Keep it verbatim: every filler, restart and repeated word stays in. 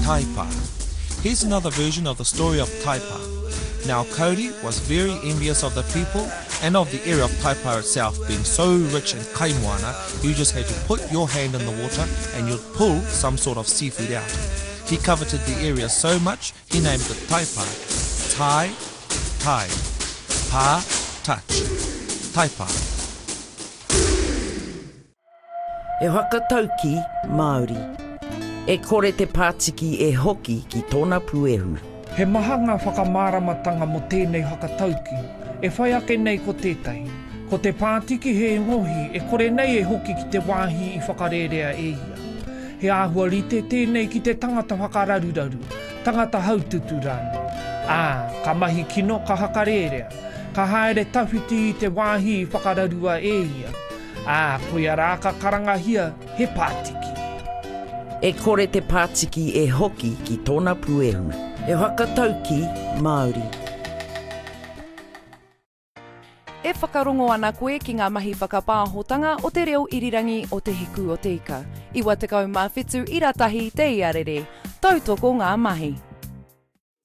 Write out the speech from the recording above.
Taipa. Here's another version of the story of Taipa. Now Kauri was very envious of the people and of the area of Taipa itself being so rich in kaimoana. You just had to put your hand in the water and you'd pull some sort of seafood out. He coveted the area so much he named it Taipa. Tai, tai, pa, touch. Taipa. E whakatauki Māori. E kore te Pātiki e hoki ki tōna puehu. He maha ngā whakamāramatanga mo tēnei hakatauki. E whai ake nei ko tētai. Ko te Pātiki he ngohi, e kore nei e hoki ki te wāhi i whakarerea e ia. He āhua rite tēnei ki te tangata whakararuraru, tangata haututuranu. Ā, ka mahi kino ka hakarerea. Ka haere tawhiti i te wāhi i whakararua e ia. Ā, koe ara ka karangahia he Pātiki. E kore te Pātiki e hoki ki tōna puehu. E whakatauki Māori. E whakarongo ana koe ki ngā mahi whakapāhotanga o te reo irirangi o te hiku o te ika. Iwa te kau mā whetū i ratahi te iarere. Tautoko ngā mahi.